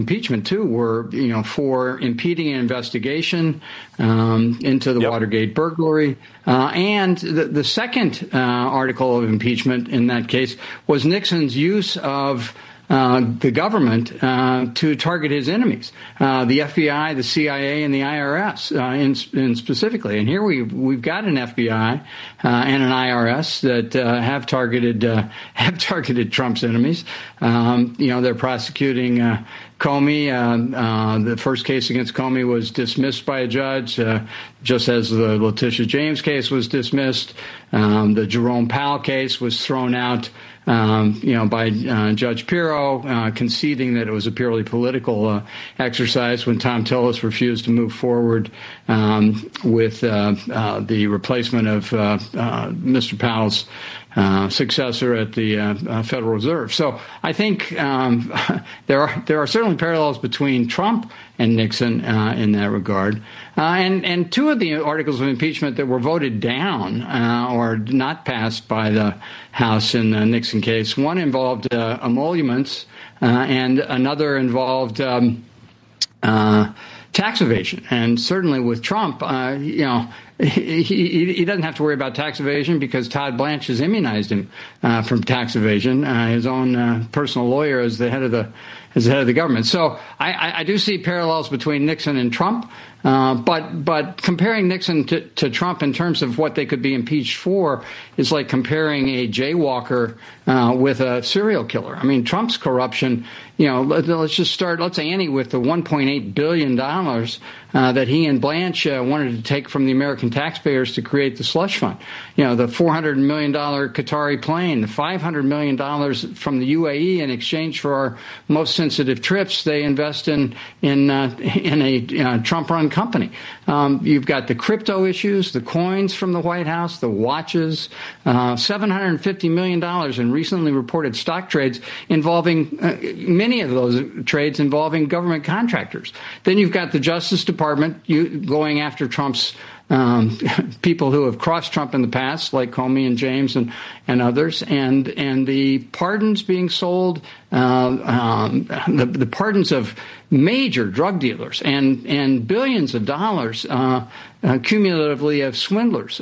impeachment, too, were, for impeding an investigation into the Watergate burglary. And the second article of impeachment in that case was Nixon's use of the government to target his enemies, the FBI, the CIA, and the IRS, in specifically. And here we've got an FBI and an IRS that have targeted Trump's enemies. They're prosecuting Comey. The first case against Comey was dismissed by a judge, just as the Letitia James case was dismissed. The Jerome Powell case was thrown out by Judge Pirro, conceding that it was a purely political exercise when Tom Tillis refused to move forward with the replacement of Mr. Powell's successor at the Federal Reserve. So I think there are certainly parallels between Trump and Nixon in that regard. And two of the articles of impeachment that were voted down or not passed by the House in the Nixon case, one involved emoluments and another involved tax evasion. And certainly with Trump, he doesn't have to worry about tax evasion because Todd Blanche has immunized him from tax evasion. His own personal lawyer is the head of the government. So I do see parallels between Nixon and Trump. But comparing Nixon to Trump in terms of what they could be impeached for is like comparing a jaywalker with a serial killer. I mean, Trump's corruption, let's say Annie, with the $1.8 billion that he and Blanche wanted to take from the American taxpayers to create the slush fund. The $400 million Qatari plane, the $500 million from the UAE in exchange for our most sensitive trips they invest in a Trump-run company. You've got the crypto issues, the coins from the White House, the watches, $750 million in recently reported stock trades involving many of those trades involving government contractors. Then you've got the Justice Department going after Trump's people who have crossed Trump in the past, like Comey and James and others, and the pardons being sold, the pardons of major drug dealers and billions of dollars cumulatively of swindlers,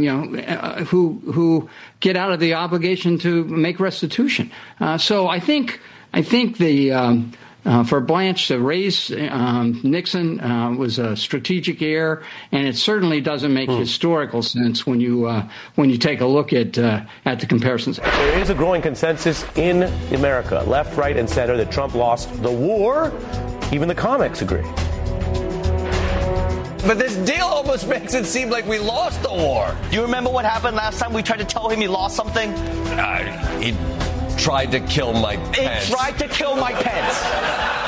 who get out of the obligation to make restitution. So I think the for Blanche to raise Nixon was a strategic error, and it certainly doesn't make historical sense when you take a look at the comparisons. There is a growing consensus in America, left, right, and center, that Trump lost the war. Even the comics agree. But this deal almost makes it seem like we lost the war. Do you remember what happened last time we tried to tell him he lost something? He tried to kill Mike Pence. He tried to kill Mike Pence.